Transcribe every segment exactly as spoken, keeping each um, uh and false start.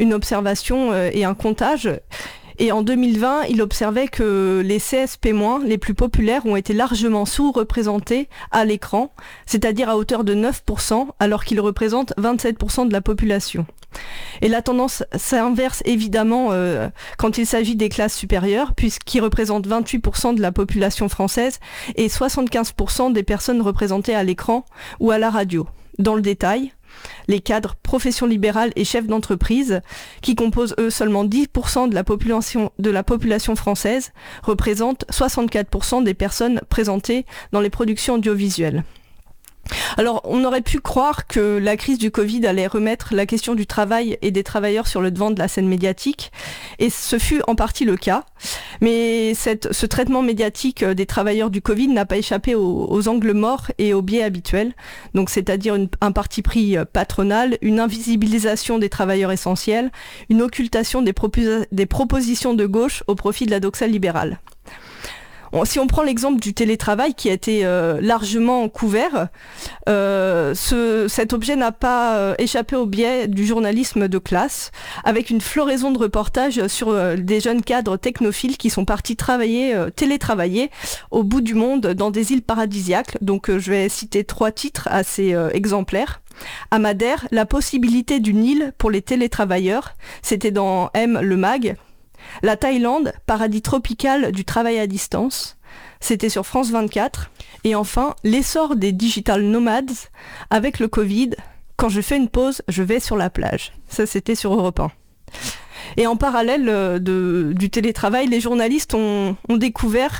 une observation euh, et un comptage. Et en deux mille vingt, il observait que les C S P-, les plus populaires, ont été largement sous-représentés à l'écran, c'est-à-dire à hauteur de neuf pour cent, alors qu'ils représentent vingt-sept pour cent de la population. Et la tendance s'inverse évidemment euh, quand il s'agit des classes supérieures, puisqu'ils représentent vingt-huit pour cent de la population française et soixante-quinze pour cent des personnes représentées à l'écran ou à la radio. Dans le détail, les cadres, professions libérales et chefs d'entreprise, qui composent eux seulement dix pour cent de la population, de la population française, représentent soixante-quatre pour cent des personnes présentées dans les productions audiovisuelles. Alors, on aurait pu croire que la crise du Covid allait remettre la question du travail et des travailleurs sur le devant de la scène médiatique, et ce fut en partie le cas. Mais cette, ce traitement médiatique des travailleurs du Covid n'a pas échappé aux, aux angles morts et aux biais habituels, donc c'est-à-dire une, un parti pris patronal, une invisibilisation des travailleurs essentiels, une occultation des, propos- des propositions de gauche au profit de la doxa libérale. Si on prend l'exemple du télétravail qui a été euh, largement couvert, euh, ce, cet objet n'a pas euh, échappé au biais du journalisme de classe, avec une floraison de reportages sur euh, des jeunes cadres technophiles qui sont partis travailler, euh, télétravailler au bout du monde dans des îles paradisiaques. Donc euh, je vais citer trois titres assez euh, exemplaires. À Madère, la possibilité d'une île pour les télétravailleurs, c'était dans M, le mag. La Thaïlande, paradis tropical du travail à distance, c'était sur France vingt-quatre. Et enfin, l'essor des digital nomades avec le Covid. Quand je fais une pause, je vais sur la plage. Ça, c'était sur Europe un. Et en parallèle de, du télétravail, les journalistes ont, ont découvert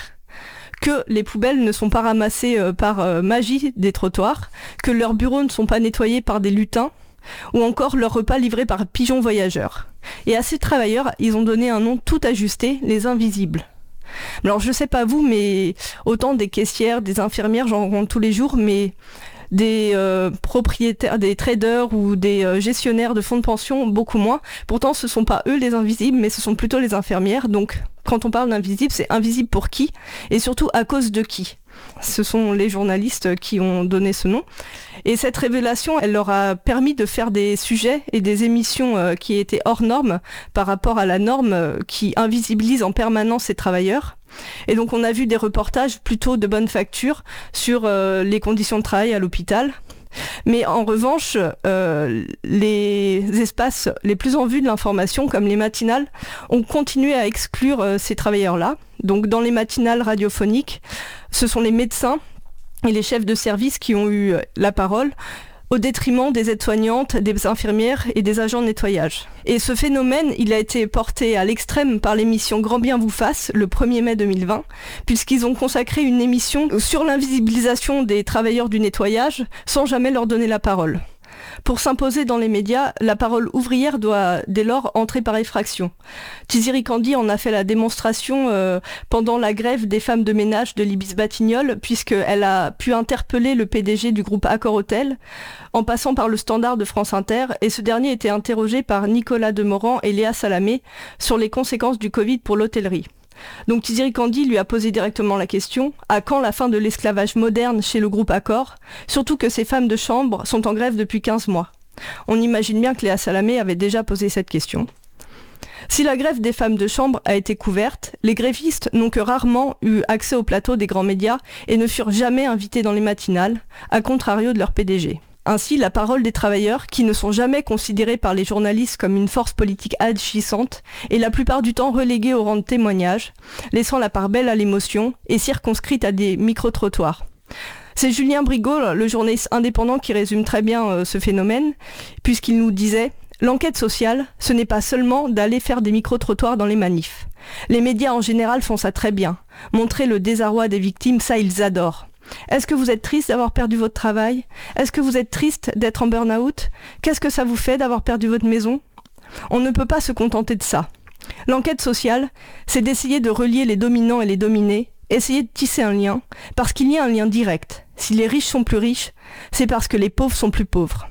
que les poubelles ne sont pas ramassées par euh, magie des trottoirs, que leurs bureaux ne sont pas nettoyés par des lutins, ou encore leurs repas livrés par pigeons voyageurs. Et à ces travailleurs, ils ont donné un nom tout ajusté, les invisibles. Alors je sais pas vous, mais autant des caissières, des infirmières, j'en rencontre tous les jours, mais des euh, propriétaires, des traders ou des euh, gestionnaires de fonds de pension, beaucoup moins. Pourtant, ce sont pas eux les invisibles, mais ce sont plutôt les infirmières. Donc, quand on parle d'invisible, c'est invisible pour qui ? Et surtout, à cause de qui ? Ce sont les journalistes qui ont donné ce nom. Et cette révélation, elle leur a permis de faire des sujets et des émissions euh, qui étaient hors normes par rapport à la norme euh, qui invisibilise en permanence ces travailleurs. Et donc on a vu des reportages plutôt de bonne facture sur euh, les conditions de travail à l'hôpital. Mais en revanche, euh, les espaces les plus en vue de l'information, comme les matinales, ont continué à exclure euh, ces travailleurs-là. Donc dans les matinales radiophoniques, ce sont les médecins et les chefs de service qui ont eu la parole, au détriment des aides-soignantes, des infirmières et des agents de nettoyage. Et ce phénomène, il a été porté à l'extrême par l'émission Grand Bien vous fasse, le premier mai deux mille vingt, puisqu'ils ont consacré une émission sur l'invisibilisation des travailleurs du nettoyage, sans jamais leur donner la parole. Pour s'imposer dans les médias, la parole ouvrière doit dès lors entrer par effraction. Thiziri Candy en a fait la démonstration euh, pendant la grève des femmes de ménage de l'Ibis Batignolles, puisqu'elle a pu interpeller le P D G du groupe Accor Hôtel, en passant par le Standard de France Inter, et ce dernier était interrogé par Nicolas Demorand et Léa Salamé sur les conséquences du Covid pour l'hôtellerie. Donc Thiziri Candy lui a posé directement la question « À quand la fin de l'esclavage moderne chez le groupe Accor ? Surtout que ces femmes de chambre sont en grève depuis quinze mois. » On imagine bien que Léa Salamé avait déjà posé cette question. Si la grève des femmes de chambre a été couverte, les grévistes n'ont que rarement eu accès au plateau des grands médias et ne furent jamais invités dans les matinales, à contrario de leur P D G. Ainsi, la parole des travailleurs, qui ne sont jamais considérés par les journalistes comme une force politique agissante, est la plupart du temps reléguée au rang de témoignage, laissant la part belle à l'émotion et circonscrite à des micro-trottoirs. C'est Julien Brigaud, le journaliste indépendant, qui résume très bien euh, ce phénomène, puisqu'il nous disait « L'enquête sociale, ce n'est pas seulement d'aller faire des micro-trottoirs dans les manifs. Les médias en général font ça très bien. Montrer le désarroi des victimes, ça ils adorent. Est-ce que vous êtes triste d'avoir perdu votre travail ? Est-ce que vous êtes triste d'être en burn-out ? Qu'est-ce que ça vous fait d'avoir perdu votre maison ? On ne peut pas se contenter de ça. L'enquête sociale, c'est d'essayer de relier les dominants et les dominés, essayer de tisser un lien, parce qu'il y a un lien direct. Si les riches sont plus riches, c'est parce que les pauvres sont plus pauvres.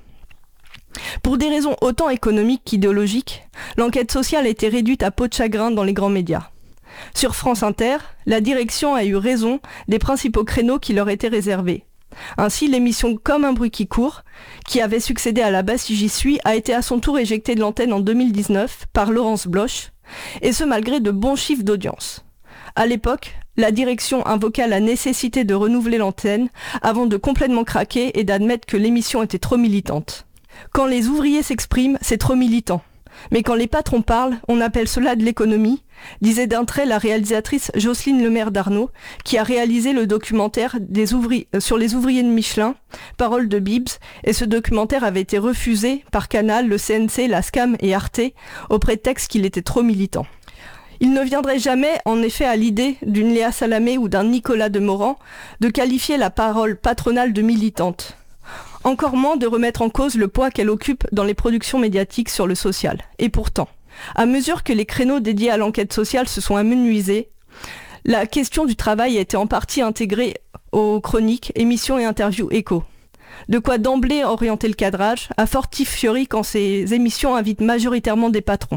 Pour des raisons autant économiques qu'idéologiques, l'enquête sociale a été réduite à peau de chagrin dans les grands médias. Sur France Inter, la direction a eu raison des principaux créneaux qui leur étaient réservés. Ainsi, l'émission Comme un bruit qui court, qui avait succédé à La Bah si j'y suis, a été à son tour éjectée de l'antenne en deux mille dix-neuf par Laurence Bloch, et ce malgré de bons chiffres d'audience. À l'époque, la direction invoqua la nécessité de renouveler l'antenne avant de complètement craquer et d'admettre que l'émission était trop militante. Quand les ouvriers s'expriment, c'est trop militant. Mais quand les patrons parlent, on appelle cela de l'économie, disait d'un trait la réalisatrice Jocelyne Lemaire d'Arnaud, qui a réalisé le documentaire des ouvri- sur les ouvriers de Michelin, Parole de Bibs, et ce documentaire avait été refusé par Canal, le C N C, la SCAM et Arte, au prétexte qu'il était trop militant. Il ne viendrait jamais, en effet, à l'idée d'une Léa Salamé ou d'un Nicolas Demorand de qualifier la parole patronale de militante. Encore moins de remettre en cause le poids qu'elle occupe dans les productions médiatiques sur le social. Et pourtant, à mesure que les créneaux dédiés à l'enquête sociale se sont amenuisés, la question du travail a été en partie intégrée aux chroniques, émissions et interviews écho. De quoi d'emblée orienter le cadrage, à fortiori quand ces émissions invitent majoritairement des patrons.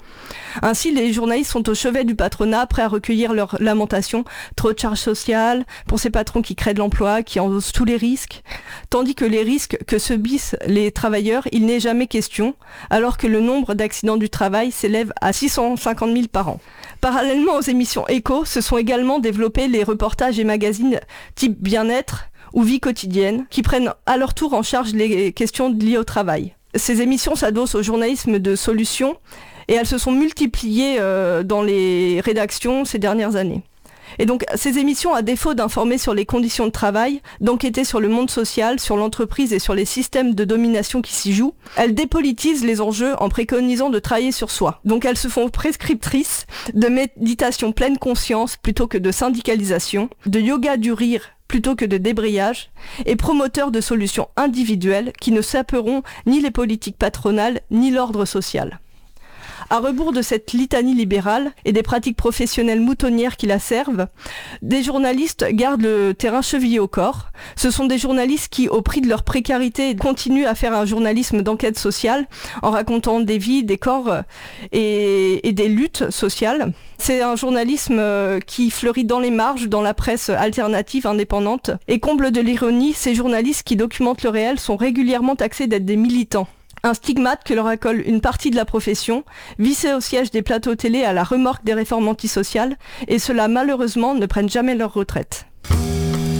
Ainsi, les journalistes sont au chevet du patronat, prêts à recueillir leurs lamentations, trop de charges sociales, pour ces patrons qui créent de l'emploi, qui endossent tous les risques, tandis que les risques que subissent les travailleurs, il n'est jamais question, alors que le nombre d'accidents du travail s'élève à six cent cinquante mille par an. Parallèlement aux émissions écho, se sont également développés les reportages et magazines type bien-être ou vie quotidienne, qui prennent à leur tour en charge les questions liées au travail. Ces émissions s'adossent au journalisme de solution, et elles se sont multipliées euh, dans les rédactions ces dernières années. Et donc, ces émissions, à défaut d'informer sur les conditions de travail, d'enquêter sur le monde social, sur l'entreprise et sur les systèmes de domination qui s'y jouent, elles dépolitisent les enjeux en préconisant de travailler sur soi. Donc, elles se font prescriptrices de méditation pleine conscience plutôt que de syndicalisation, de yoga du rire plutôt que de débrayage, et promoteurs de solutions individuelles qui ne saperont ni les politiques patronales ni l'ordre social. À rebours de cette litanie libérale et des pratiques professionnelles moutonnières qui la servent, des journalistes gardent le terrain chevillé au corps. Ce sont des journalistes qui, au prix de leur précarité, continuent à faire un journalisme d'enquête sociale en racontant des vies, des corps et, et des luttes sociales. C'est un journalisme qui fleurit dans les marges, dans la presse alternative indépendante. Et comble de l'ironie, ces journalistes qui documentent le réel sont régulièrement taxés d'être des militants. Un stigmate que leur accole une partie de la profession, vissés au siège des plateaux télé à la remorque des réformes antisociales, et ceux-là malheureusement ne prennent jamais leur retraite.